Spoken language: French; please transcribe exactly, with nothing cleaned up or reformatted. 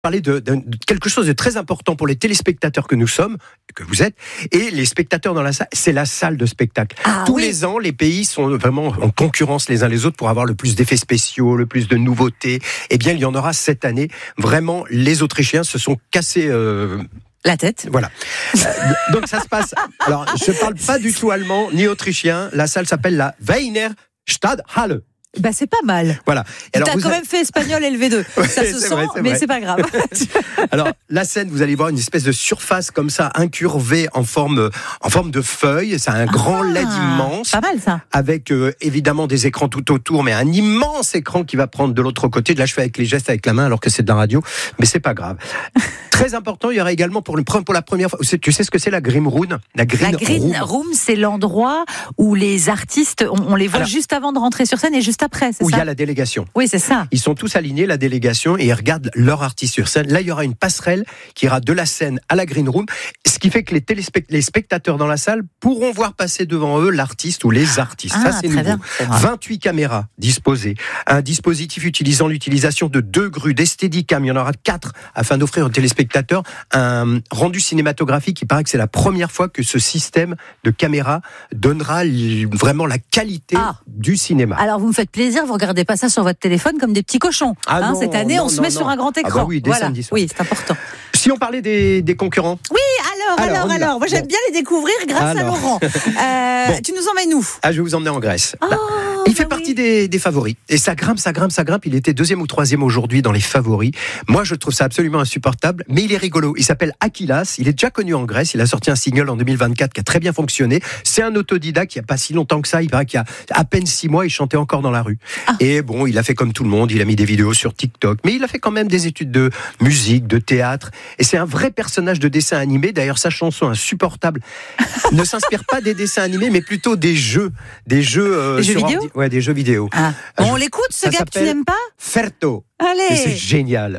parler de, de, de quelque chose de très important pour les téléspectateurs que nous sommes, que vous êtes, et les spectateurs dans la salle, c'est la salle de spectacle. Ah, Tous oui. les ans, les pays sont vraiment en concurrence les uns les autres pour avoir le plus d'effets spéciaux, le plus de nouveautés. Eh bien, il y en aura cette année. Vraiment, les Autrichiens se sont cassés... Euh, La tête. Voilà. Euh, donc ça se passe... Alors, je ne parle pas du tout allemand, ni autrichien. La salle s'appelle la Wiener Stadthalle. Bah c'est pas mal. Voilà. Alors, T'as quand avez... même fait espagnol L V deux. Ouais, ça se sent, vrai, c'est mais vrai. C'est pas grave. Alors la scène, vous allez voir une espèce de surface comme ça, incurvée en forme, en forme de feuille. C'est un grand ah, L E D immense. Pas mal ça. Avec euh, évidemment des écrans tout autour, mais un immense écran qui va prendre de l'autre côté. De là, je fais avec les gestes avec la main alors que c'est de la radio, mais c'est pas grave. Très important, il y aura également pour, le, pour la première fois. Tu sais ce que c'est la Green Room? La Green, la green Room. Room, c'est l'endroit où les artistes, on, on les voit alors, juste avant de rentrer sur scène et juste après, c'est où ça? Où il y a la délégation. Oui, c'est ça. Ils sont tous alignés, la délégation, et ils regardent leur artiste sur scène. Là, il y aura une passerelle qui ira de la scène à la Green Room, ce qui fait que les, téléspect- les spectateurs dans la salle pourront voir passer devant eux l'artiste ou les artistes. Ah, ça, c'est nouveau. Bien, c'est vingt-huit caméras disposées. Un dispositif utilisant l'utilisation de deux grues, des Steadicam. Il y en aura quatre afin d'offrir aux téléspectateurs un rendu cinématographique. Il paraît que c'est la première fois que ce système de caméra donnera vraiment la qualité ah. du cinéma. Alors, vous me faites plaisir, vous regardez pas ça sur votre téléphone comme des petits cochons. Ah hein, non, cette année, non, on se non, met non. sur un grand écran. Ah bah oui, dès voilà. samedi soir. Oui, c'est important. Si on parlait des, des concurrents. Oui, alors, alors, alors. alors. Moi, j'aime bon. bien les découvrir grâce alors. à Laurent. Euh, bon. Tu nous emmènes où? Ah, je vais vous emmener en Grèce. Oh, bah, il fait bah partie oui. des, des favoris. Et ça grimpe, ça grimpe, ça grimpe. Il était deuxième ou troisième aujourd'hui dans les favoris. Moi, je trouve ça absolument insupportable. Mais il est rigolo. Il s'appelle Akilas. Il est déjà connu en Grèce. Il a sorti un single en deux mille vingt-quatre qui a très bien fonctionné. C'est un autodidacte. Il n'y a pas si longtemps que ça. Il paraît qu'il y a à peine six mois, il chantait encore dans la rue. Ah. Et bon, il a fait comme tout le monde. Il a mis des vidéos sur TikTok. Mais il a fait quand même des études de musique, de théâtre. Et c'est un vrai personnage de dessin animé. D'ailleurs, sa chanson insupportable ne s'inspire pas des dessins animés, mais plutôt des jeux. Des jeux, euh, des jeux vidéo ordi... Ouais, des jeux vidéo. Ah. Bon, on l'écoute, ce gars que tu n'aimes pas? Ferto. Allez. Et c'est génial.